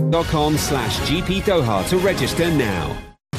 .com/GP Doha to register now.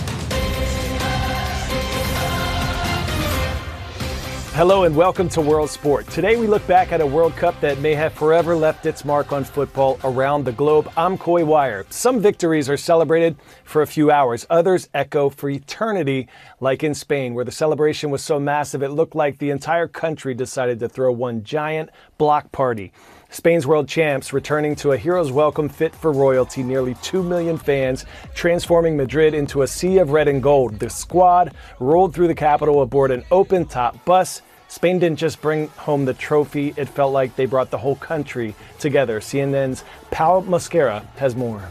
Hello and welcome to World Sport. Today we look back at a World Cup that may have forever left its mark on football around the globe. I'm Coy Wire. Some victories are celebrated for a few hours. Others echo for eternity, like in Spain, where the celebration was so massive it looked like the entire country decided to throw one giant block party. Spain's world champs returning to a hero's welcome fit for royalty, nearly 2 million fans, transforming Madrid into a sea of red and gold. The squad rolled through the capital aboard an open-top bus. Spain didn't just bring home the trophy, it felt like they brought the whole country together. CNN's Pau Mosquera has more.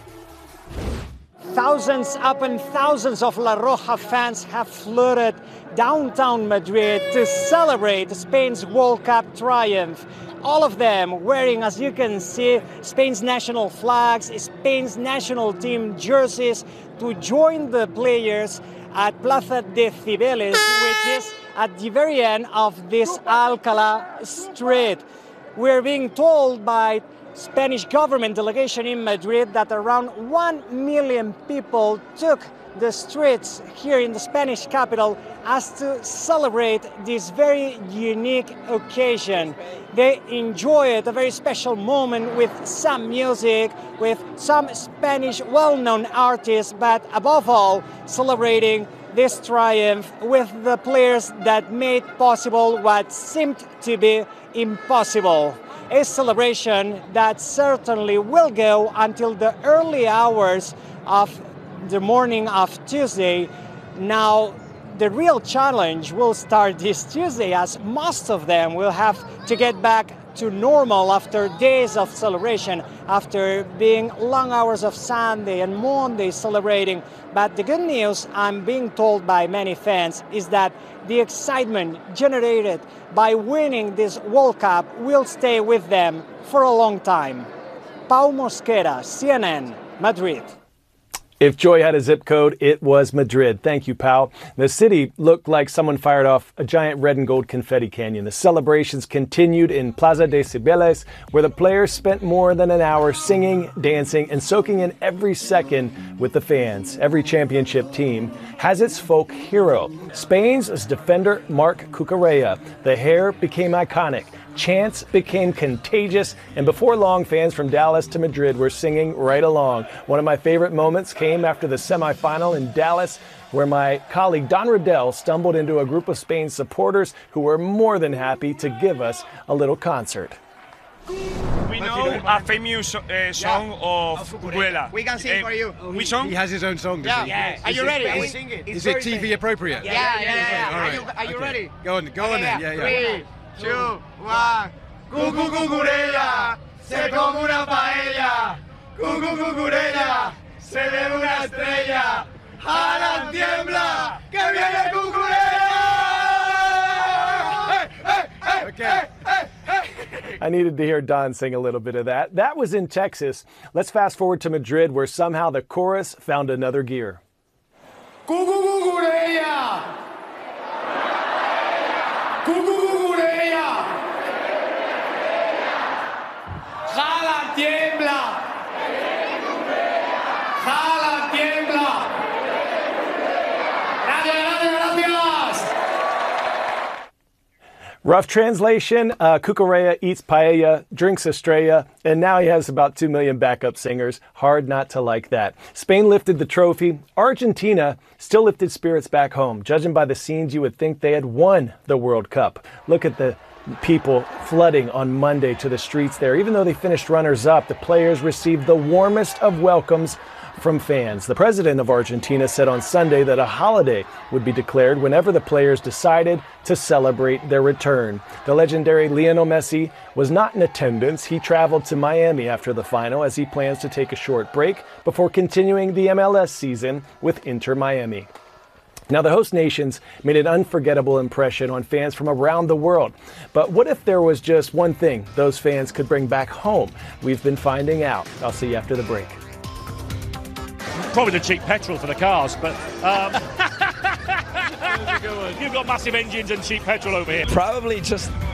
Thousands upon thousands of La Roja fans have flooded downtown Madrid to celebrate Spain's World Cup triumph. All of them wearing, as you can see, Spain's national flags, Spain's national team jerseys to join the players at Plaza de Cibeles, which is at the very end of this Alcalá street. We're being told by Spanish government delegation in Madrid that around 1 million people took the streets here in the Spanish capital as to celebrate this very unique occasion. They enjoyed a very special moment with some music, with some Spanish well-known artists, but above all, celebrating this triumph with the players that made possible what seemed to be impossible. A celebration that certainly will go until the early hours of the morning of Tuesday. Now, the real challenge will start this Tuesday, as most of them will have to get back to normal after days of celebration, after being long hours of Sunday and Monday celebrating. But the good news, I'm being told by many fans, is that the excitement generated by winning this World Cup will stay with them for a long time. Pau Mosquera, CNN, Madrid. If joy had a zip code, it was Madrid. Thank you, Pau. The city looked like someone fired off a giant red and gold confetti canyon. The celebrations continued in Plaza de Cibeles, where the players spent more than an hour singing, dancing, and soaking in every second with the fans. Every championship team has its folk hero. Spain's is defender Marc Cucurella. The hair became iconic. Chants became contagious, and before long, fans from Dallas to Madrid were singing right along. One of my favorite moments came after the semifinal in Dallas, where my colleague Don Riddell stumbled into a group of Spain supporters who were more than happy to give us a little concert. We know a famous song of Cucurella. We can sing for you. Which song? He has his own song. Yeah. Are you ready? Is it TV appropriate? Yeah. All right. Are you ready? Go on then. Yeah. 3, 2, 1. Cucurella, se come una paella. Cucurella, se ve una estrella. Haaland tiembla, que viene Cucurella. Okay. I needed to hear Don sing a little bit of that. That was in Texas. Let's fast forward to Madrid, where somehow the chorus found another gear. Cucurella. Cucurella. Haaland tiembla. Haaland tiembla. Gracias. Rough translation, Cucurella eats paella, drinks Estrella, and now he has about 2 million backup singers. Hard not to like that. Spain lifted the trophy. Argentina still lifted spirits back home. Judging by the scenes, you would think they had won the World Cup. Look at the people flooding on Monday to the streets there. Even though they finished runners-up, the players received the warmest of welcomes from fans. The president of Argentina said on Sunday that a holiday would be declared whenever the players decided to celebrate their return. The legendary Lionel Messi was not in attendance. He traveled to Miami after the final as he plans to take a short break before continuing the MLS season with Inter Miami. Now, the host nations made an unforgettable impression on fans from around the world. But what if there was just one thing those fans could bring back home? We've been finding out. I'll see you after the break. Probably the cheap petrol for the cars, but you've got massive engines and cheap petrol over here. Probably just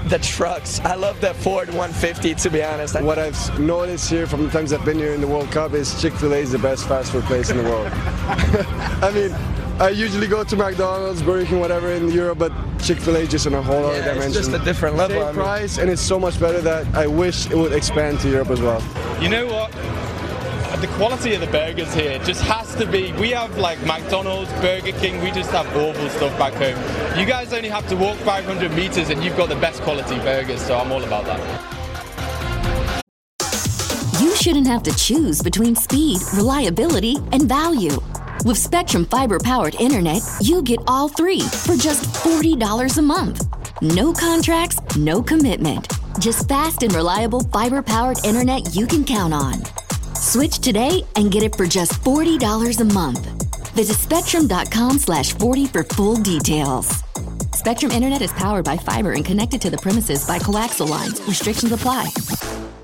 the trucks. I love the Ford 150, to be honest. What I've noticed here from the times I've been here in the World Cup is Chick-fil-A is the best fast food place in the world. I mean, I usually go to McDonald's, Burger King, whatever in Europe, but Chick-fil-A just on a whole other dimension. It's just a different level. Same price, and it's so much better that I wish it would expand to Europe as well. You know what? The quality of the burgers here just has to be. We have like McDonald's, Burger King, we just have awful stuff back home. You guys only have to walk 500 meters and you've got the best quality burgers, so I'm all about that. You shouldn't have to choose between speed, reliability, and value. With Spectrum Fiber-powered internet, you get all three for just $40 a month. No contracts, no commitment. Just fast and reliable fiber-powered internet you can count on. Switch today and get it for just $40 a month. Visit spectrum.com/40 for full details. Spectrum Internet is powered by fiber and connected to the premises by coaxial lines. Restrictions apply.